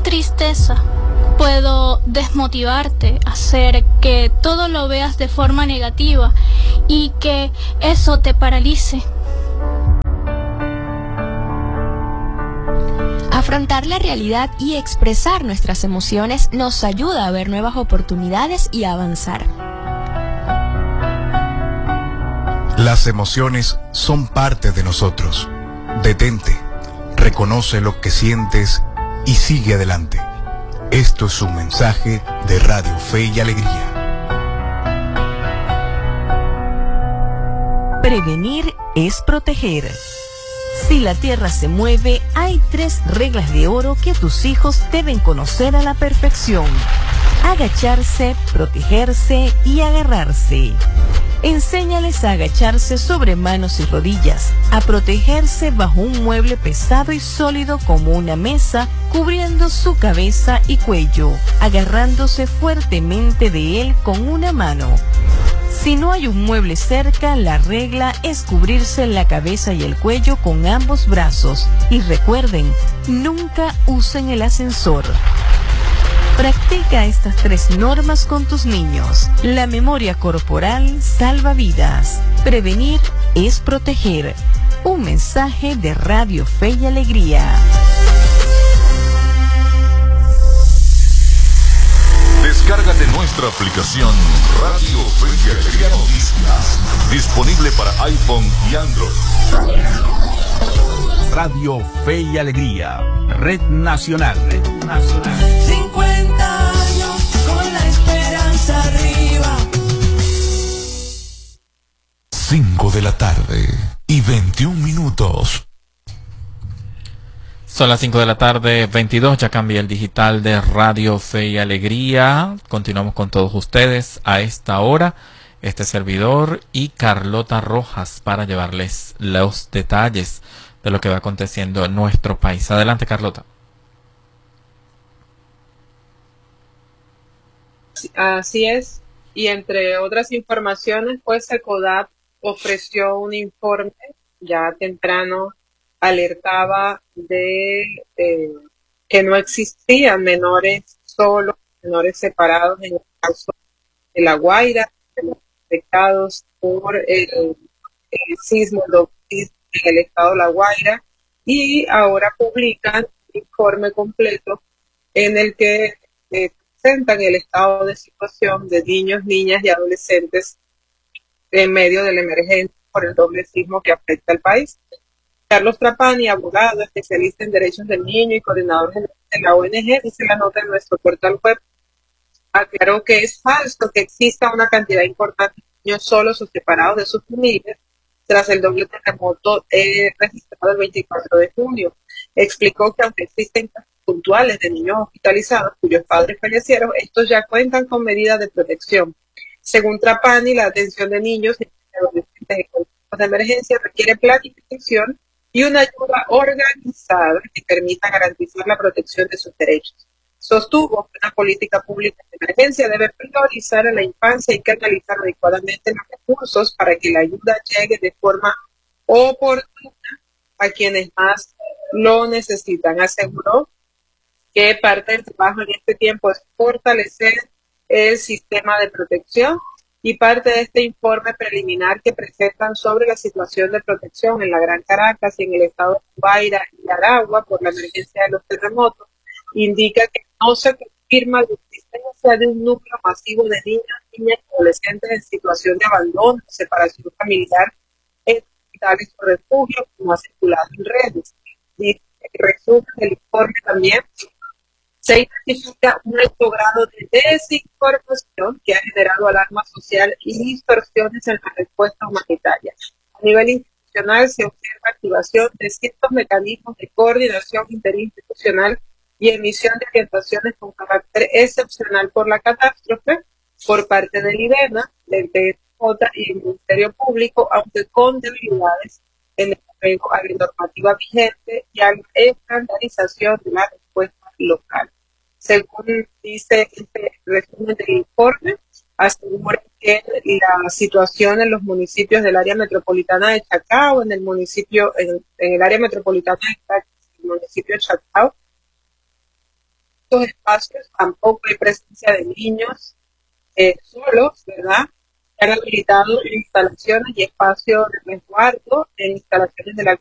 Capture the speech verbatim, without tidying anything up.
mi tristeza. Puedo desmotivarte, hacer que todo lo veas de forma negativa y que eso te paralice. Afrontar la realidad y expresar nuestras emociones nos ayuda a ver nuevas oportunidades y a avanzar. Las emociones son parte de nosotros. Detente, reconoce lo que sientes y sigue adelante. Esto es un mensaje de Radio Fe y Alegría. Prevenir es proteger. Si la tierra se mueve, hay tres reglas de oro que tus hijos deben conocer a la perfección: agacharse, protegerse y agarrarse. Enséñales a agacharse sobre manos y rodillas, a protegerse bajo un mueble pesado y sólido como una mesa, cubriendo su cabeza y cuello, agarrándose fuertemente de él con una mano. Si no hay un mueble cerca, la regla es cubrirse la cabeza y el cuello con ambos brazos. Y recuerden, nunca usen el ascensor. Practica estas tres normas con tus niños. La memoria corporal salva vidas. Prevenir es proteger. Un mensaje de Radio Fe y Alegría. Descárgate nuestra aplicación Radio Fe y Alegría Noticias, disponible para iPhone y Android. Radio Fe y Alegría, Red Nacional. Red Nacional. cincuenta años con la esperanza arriba. cinco de la tarde y veintiún minutos. Son las cinco de la tarde, veintidós, ya cambia el digital de Radio Fe y Alegría. Continuamos con todos ustedes a esta hora, este servidor y Carlota Rojas para llevarles los detalles de lo que va aconteciendo en nuestro país. Adelante, Carlota. Así es, y entre otras informaciones, pues SECODAP ofreció un informe ya temprano, alertaba de eh, que no existían menores solos, menores separados en el caso de La Guaira, afectados por el, el sismo en el estado de La Guaira, y ahora publican un informe completo en el que eh, presentan el estado de situación de niños, niñas y adolescentes en medio de la emergencia por el doble sismo que afecta al país. Carlos Trapani, abogado, especialista en derechos del niño y coordinador general de la O N G, dice la nota en nuestro portal web, aclaró que es falso que exista una cantidad importante de niños solos o separados de sus familias tras el doble terremoto eh, registrado el veinticuatro de junio. Explicó que aunque existen casos puntuales de niños hospitalizados cuyos padres fallecieron, estos ya cuentan con medidas de protección. Según Trapani, la atención de niños y adolescentes en contextos de emergencia requiere planificación y una ayuda organizada que permita garantizar la protección de sus derechos. Sostuvo que una política pública de emergencia debe priorizar a la infancia y canalizar adecuadamente los recursos para que la ayuda llegue de forma oportuna a quienes más lo necesitan. Aseguró que parte del trabajo en este tiempo es fortalecer el sistema de protección, y parte de este informe preliminar que presentan sobre la situación de protección en la Gran Caracas y en el estado de Guaira y Aragua por la emergencia de los terremotos indica que no se confirma la existencia de un núcleo masivo de niños, niñas y adolescentes en situación de abandono, separación familiar en hospitales o refugios, como ha circulado en redes. Y resumen del informe también, se identifica un alto grado de desinformación que ha generado alarma social y distorsiones en la respuesta humanitaria. A nivel institucional se observa activación de ciertos mecanismos de coordinación interinstitucional y emisión de orientaciones con carácter excepcional por la catástrofe por parte del IDEMA, del P S J y el Ministerio Público, aunque con debilidades en el apego a la normativa vigente y a la estandarización de la respuesta local. Según dice este resumen del informe, asegura que la situación en los municipios del área metropolitana de Chacao, en el municipio, en, en el área metropolitana de Chacao, el municipio de Chacao, estos espacios tampoco hay presencia de niños eh, solos, ¿verdad? Se han habilitado instalaciones y espacios de resguardo en instalaciones de la